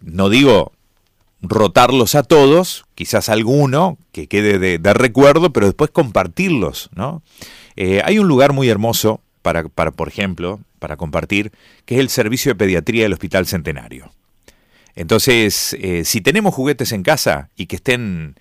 no digo rotarlos a todos, quizás alguno que quede de recuerdo, pero después compartirlos, ¿no? Hay un lugar muy hermoso para, por ejemplo, para compartir, que es el servicio de pediatría del Hospital Centenario. Entonces, si tenemos juguetes en casa y que estén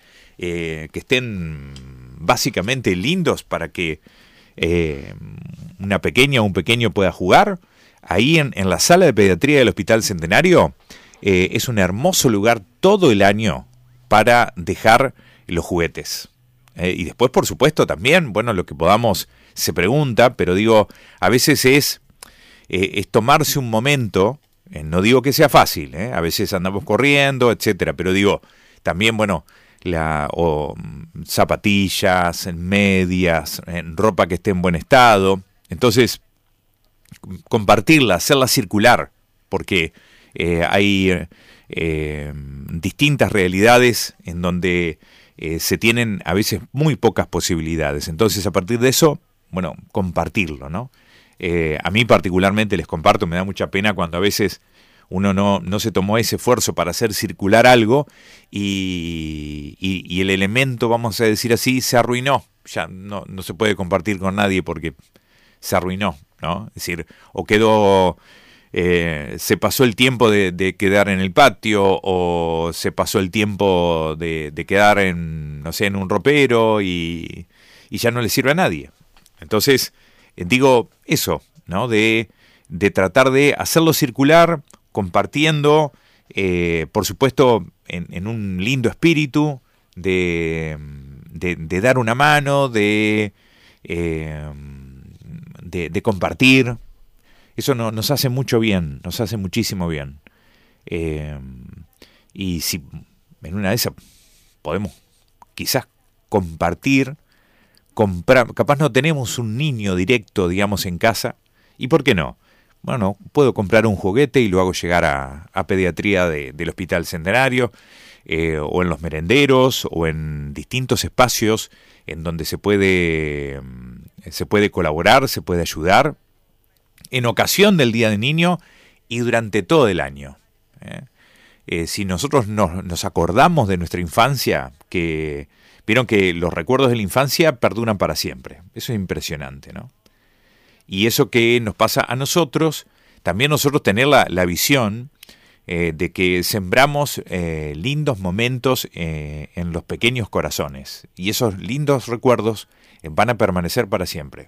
básicamente lindos para que una pequeña o un pequeño pueda jugar, ahí en la sala de pediatría del Hospital Centenario es un hermoso lugar todo el año para dejar los juguetes. Y después, por supuesto, también, bueno, lo que podamos se pregunta, pero digo, a veces es tomarse un momento, no digo que sea fácil, a veces andamos corriendo, etcétera, pero digo, también, bueno, zapatillas, medias, ropa que esté en buen estado. Entonces, compartirla, hacerla circular, porque hay distintas realidades en donde se tienen a veces muy pocas posibilidades. Entonces, a partir de eso, bueno, compartirlo, ¿no? A mí particularmente les comparto, me da mucha pena cuando a veces uno no se tomó ese esfuerzo para hacer circular algo y el elemento, vamos a decir así, se arruinó. Ya no se puede compartir con nadie porque se arruinó, ¿no? Es decir, o quedó, se pasó el tiempo de quedar en el patio, o se pasó el tiempo de quedar en, no sé, en un ropero y ya no le sirve a nadie. Entonces, digo eso, ¿no? De tratar de hacerlo circular, compartiendo, por supuesto, en un lindo espíritu, de dar una mano, de compartir. Eso nos hace mucho bien, nos hace muchísimo bien. Y si en una de esas podemos quizás compartir, comprar, capaz no tenemos un niño directo, digamos, en casa, ¿y por qué no? Bueno, puedo comprar un juguete y lo hago llegar a pediatría del Hospital Centenario, o en los merenderos, o en distintos espacios en donde se puede colaborar, se puede ayudar, en ocasión del Día del Niño y durante todo el año. Si nosotros nos acordamos de nuestra infancia, que vieron que los recuerdos de la infancia perduran para siempre. Eso es impresionante, ¿no? Y eso que nos pasa a nosotros, también nosotros tener la visión de que sembramos lindos momentos en los pequeños corazones. Y esos lindos recuerdos van a permanecer para siempre.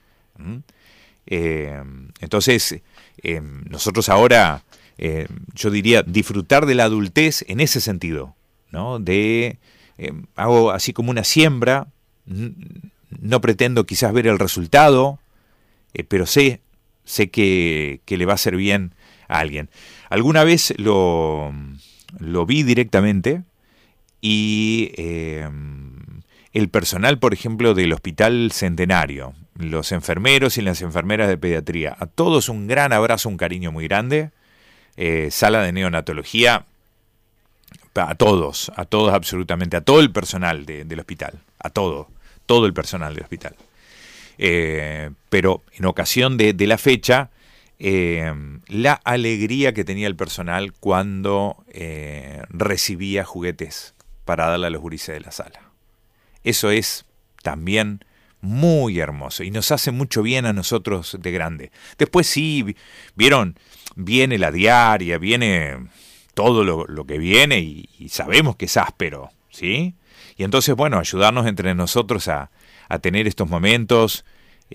Entonces, nosotros ahora, yo diría, disfrutar de la adultez en ese sentido, ¿no? Hago así como una siembra, no pretendo quizás ver el resultado, pero sé que le va a hacer bien a alguien. Alguna vez lo vi directamente y el personal, por ejemplo, del Hospital Centenario, los enfermeros y las enfermeras de pediatría, a todos un gran abrazo, un cariño muy grande. Sala de neonatología, a todos absolutamente, a todo el personal del hospital, a todo el personal del hospital. Pero en ocasión de la fecha, la alegría que tenía el personal cuando recibía juguetes para darle a los gurises de la sala. Eso es también muy hermoso y nos hace mucho bien a nosotros de grande. Después sí, vieron, viene la diaria, viene todo lo que viene y sabemos que es áspero, ¿sí? Y entonces, bueno, ayudarnos entre nosotros a tener estos momentos.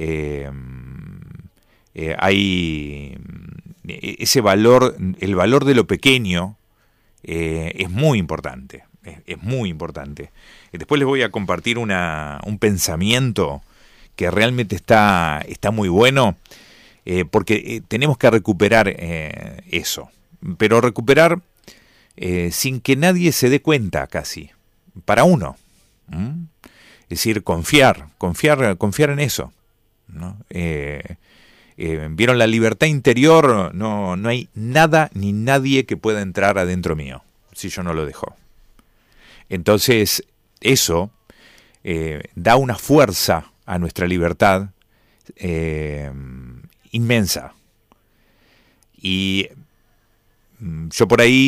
Hay ese valor, el valor de lo pequeño es muy importante, es muy importante. Después les voy a compartir un pensamiento que realmente está muy bueno, porque tenemos que recuperar eso, pero recuperar sin que nadie se dé cuenta casi, para uno. Es decir, confiar en eso, ¿no? Vieron la libertad interior, no hay nada ni nadie que pueda entrar adentro mío si yo no lo dejo. Entonces eso da una fuerza a nuestra libertad inmensa. Y yo por ahí